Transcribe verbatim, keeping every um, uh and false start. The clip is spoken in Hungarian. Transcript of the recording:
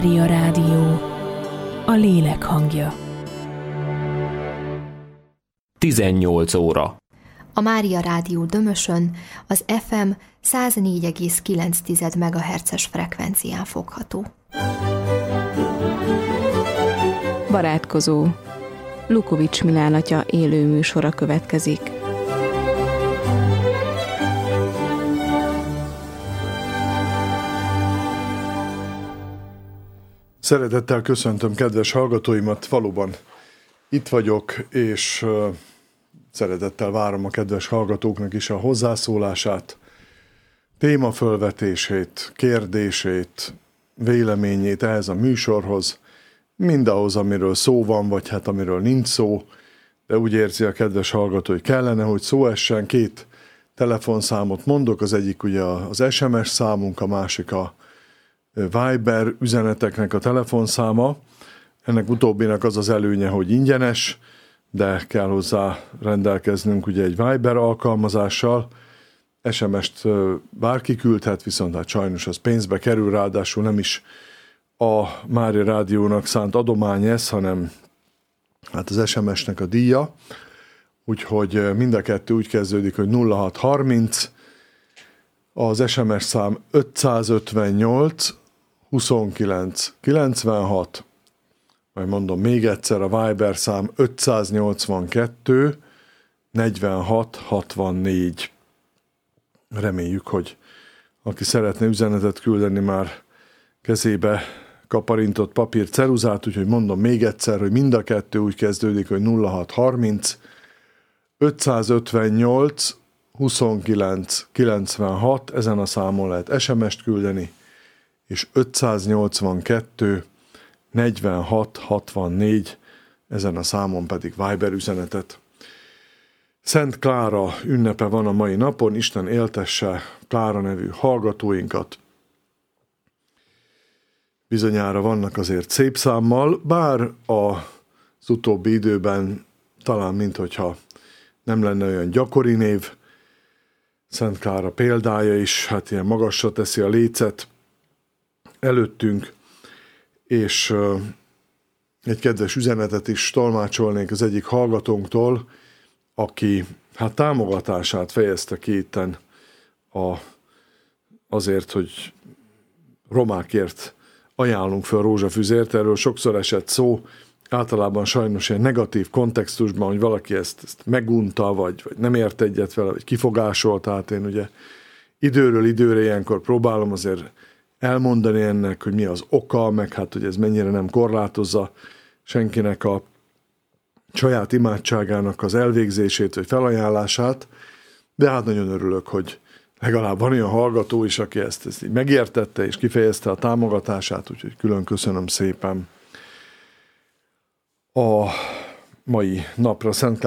Mária Rádió, a lélek hangja. tizennyolc óra. A Mária Rádió Dömösön az ef em száznégy egész kilenc megahertzes frekvencián fogható. Barátkozó. Lukovics Milán atya élő műsora következik. Szeretettel köszöntöm kedves hallgatóimat, valóban itt vagyok, és uh, szeretettel várom a kedves hallgatóknak is a hozzászólását, témafölvetését, kérdését, véleményét ehhez a műsorhoz, mindahhoz, amiről szó van, vagy hát amiről nincs szó, de úgy érzi a kedves hallgató, hogy kellene, hogy szó essen. Két telefonszámot mondok, az egyik ugye az es em es számunk, a másik a Viber üzeneteknek a telefonszáma. Ennek utóbbinak az az előnye, hogy ingyenes, de kell hozzá rendelkeznünk ugye egy Viber alkalmazással. es em est bárki küldhet, viszont hát sajnos az pénzbe kerül, ráadásul nem is a Mária Rádiónak szánt adomány ez, hanem hát az es em esnek a díja. Úgyhogy mind a kettő úgy kezdődik, hogy nulla hat harminc, az es em es szám ötszázötvennyolc huszonkilenc kilencvenhat, majd mondom még egyszer, a Viber szám ötszáznyolcvankettő negyvenhat hatvannégy. Reméljük, hogy aki szeretne üzenetet küldeni, már kezébe kaparintott papír, ceruzát, úgyhogy mondom még egyszer, hogy mind a kettő úgy kezdődik, hogy nulla hat harminc ötszázötvennyolc huszonkilenc kilencvenhat, ezen a számon lehet es em est küldeni, és ötszáznyolcvankettő negyvenhat hatvannégy, ezen a számon pedig Viber üzenetet. Szent Klára ünnepe van a mai napon, Isten éltesse Klára nevű hallgatóinkat. Bizonyára vannak azért szép számmal, bár az utóbbi időben talán minthogyha nem lenne olyan gyakori név. Szent Klára példája is, hát ilyen magasra teszi a lécet előttünk, és uh, egy kedves üzenetet is tolmácsolnék az egyik hallgatónktól, aki hát támogatását fejezte ki itten a, azért, hogy romákért ajánlunk föl rózsafüzért. Erről sokszor esett szó, általában sajnos egy negatív kontextusban, hogy valaki ezt, ezt megunta, vagy, vagy nem ért egyet vele, vagy kifogásolt. Tehát én ugye időről időre ilyenkor próbálom azért elmondani ennek, hogy mi az oka, meg hát, hogy ez mennyire nem korlátozza senkinek a saját imádságának az elvégzését, vagy felajánlását, de hát nagyon örülök, hogy legalább van olyan hallgató is, aki ezt, ezt így megértette, és kifejezte a támogatását, úgyhogy külön köszönöm szépen. A mai napra Szent